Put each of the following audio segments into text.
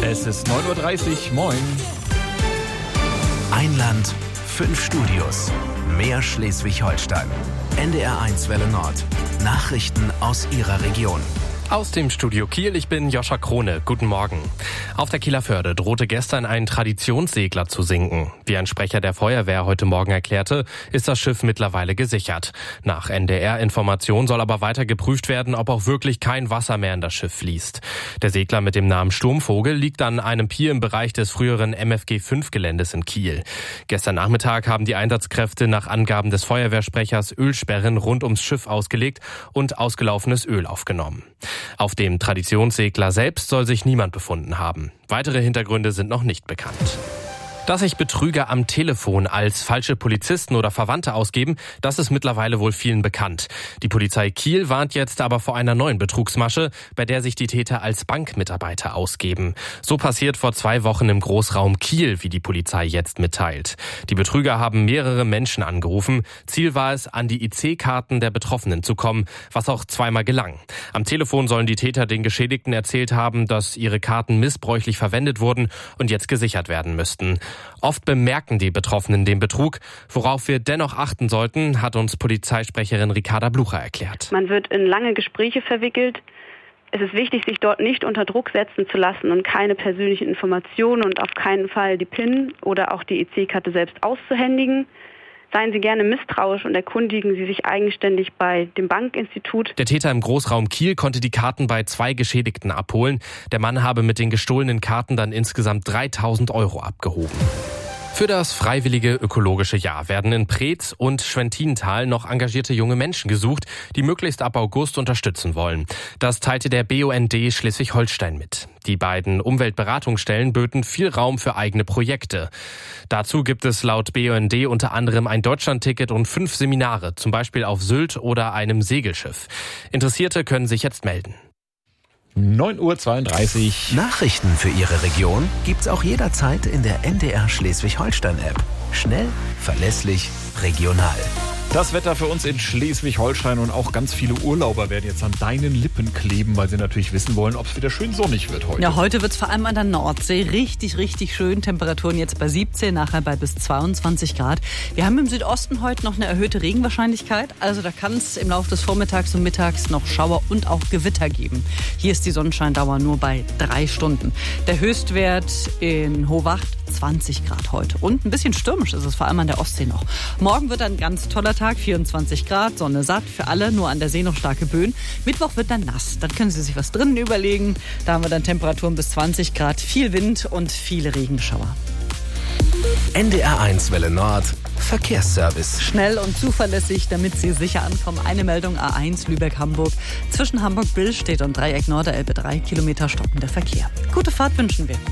Es ist 9:30 Uhr. Moin. Ein Land, 5 Studios. Mehr Schleswig-Holstein. NDR1 Welle Nord. Nachrichten aus Ihrer Region. Aus dem Studio Kiel, ich bin Joscha Krone. Guten Morgen. Auf der Kieler Förde drohte gestern ein Traditionssegler zu sinken. Wie ein Sprecher der Feuerwehr heute Morgen erklärte, ist das Schiff mittlerweile gesichert. Nach NDR-Information soll aber weiter geprüft werden, ob auch wirklich kein Wasser mehr in das Schiff fließt. Der Segler mit dem Namen Sturmvogel liegt an einem Pier im Bereich des früheren MFG-5-Geländes in Kiel. Gestern Nachmittag haben die Einsatzkräfte nach Angaben des Feuerwehrsprechers Ölsperren rund ums Schiff ausgelegt und ausgelaufenes Öl aufgenommen. Auf dem Traditionssegler selbst soll sich niemand befunden haben. Weitere Hintergründe sind noch nicht bekannt. Dass sich Betrüger am Telefon als falsche Polizisten oder Verwandte ausgeben, das ist mittlerweile wohl vielen bekannt. Die Polizei Kiel warnt jetzt aber vor einer neuen Betrugsmasche, bei der sich die Täter als Bankmitarbeiter ausgeben. So passiert vor 2 Wochen im Großraum Kiel, wie die Polizei jetzt mitteilt. Die Betrüger haben mehrere Menschen angerufen. Ziel war es, an die IC-Karten der Betroffenen zu kommen, was auch zweimal gelang. Am Telefon sollen die Täter den Geschädigten erzählt haben, dass ihre Karten missbräuchlich verwendet wurden und jetzt gesichert werden müssten. Oft bemerken die Betroffenen den Betrug. Worauf wir dennoch achten sollten, hat uns Polizeisprecherin Ricarda Blucher erklärt. Man wird in lange Gespräche verwickelt. Es ist wichtig, sich dort nicht unter Druck setzen zu lassen und keine persönlichen Informationen und auf keinen Fall die PIN oder auch die EC-Karte selbst auszuhändigen. Seien Sie gerne misstrauisch und erkundigen Sie sich eigenständig bei dem Bankinstitut. Der Täter im Großraum Kiel konnte die Karten bei 2 Geschädigten abholen. Der Mann habe mit den gestohlenen Karten dann insgesamt 3.000 € abgehoben. Für das freiwillige ökologische Jahr werden in Preetz und Schwentintal noch engagierte junge Menschen gesucht, die möglichst ab August unterstützen wollen. Das teilte der BUND Schleswig-Holstein mit. Die beiden Umweltberatungsstellen böten viel Raum für eigene Projekte. Dazu gibt es laut BUND unter anderem ein Deutschlandticket und 5 Seminare, zum Beispiel auf Sylt oder einem Segelschiff. Interessierte können sich jetzt melden. 9:32 Uhr. Nachrichten für Ihre Region gibt's auch jederzeit in der NDR Schleswig-Holstein-App. Schnell, verlässlich, regional. Das Wetter für uns in Schleswig-Holstein und auch ganz viele Urlauber werden jetzt an deinen Lippen kleben, weil sie natürlich wissen wollen, ob es wieder schön sonnig wird heute. Ja, heute wird es vor allem an der Nordsee richtig, richtig schön. Temperaturen jetzt bei 17, nachher bei bis 22 Grad. Wir haben im Südosten heute noch eine erhöhte Regenwahrscheinlichkeit. Also da kann es im Laufe des Vormittags und Mittags noch Schauer und auch Gewitter geben. Hier ist die Sonnenscheindauer nur bei 3 Stunden. Der Höchstwert in Hohwacht 20 Grad heute. Und ein bisschen stürmisch ist es vor allem an der Ostsee noch. Morgen wird ein ganz toller Tag, 24 Grad, Sonne satt für alle, nur an der See noch starke Böen. Mittwoch wird dann nass, dann können Sie sich was drinnen überlegen. Da haben wir dann Temperaturen bis 20 Grad, viel Wind und viele Regenschauer. NDR1 Welle Nord, Verkehrsservice. Schnell und zuverlässig, damit Sie sicher ankommen. Eine Meldung A1 Lübeck-Hamburg. Zwischen Hamburg-Bill steht und Dreieck Norderelbe 3 Kilometer stockender Verkehr. Gute Fahrt wünschen wir.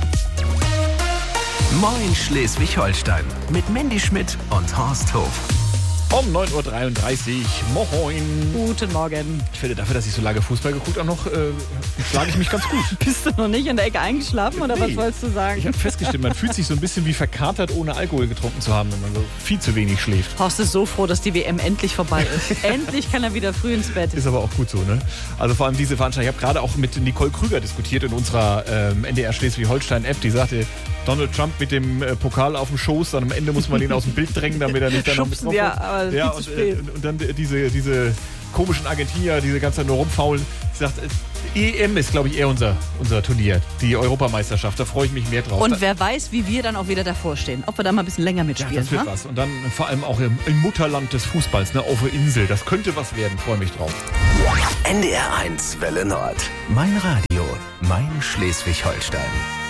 Moin Schleswig-Holstein mit Mandy Schmidt und Horst Hof. Um 9:33 Uhr. Moin. Guten Morgen. Ich finde, dafür, dass ich so lange Fußball geguckt habe, schlage ich mich ganz gut. Bist du noch nicht in der Ecke eingeschlafen oder was wolltest du sagen? Ich habe festgestellt, man fühlt sich so ein bisschen wie verkatert, ohne Alkohol getrunken zu haben, wenn man so viel zu wenig schläft. Horst ist so froh, dass die WM endlich vorbei ist. Endlich kann er wieder früh ins Bett. Ist aber auch gut so, ne? Also vor allem diese Veranstaltung. Ich habe gerade auch mit Nicole Krüger diskutiert in unserer NDR Schleswig-Holstein-App. Die sagte, Donald Trump mit dem Pokal auf dem Schoß, dann am Ende muss man ihn aus dem Bild drängen, damit er nicht dann noch mit drauf aber ja, viel zu spät. Und dann diese komischen Argentinier, diese ganze Zeit nur rumfaulen. Sie sagt, EM ist, glaube ich, eher unser Turnier. Die Europameisterschaft, da freue ich mich mehr drauf. Und wer weiß, wie wir dann auch wieder davor stehen. Ob wir da mal ein bisschen länger mitspielen. Ja, das wird was. Und dann vor allem auch im Mutterland des Fußballs, ne, auf der Insel. Das könnte was werden, freue mich drauf. NDR1 Welle Nord. Mein Radio, mein Schleswig-Holstein.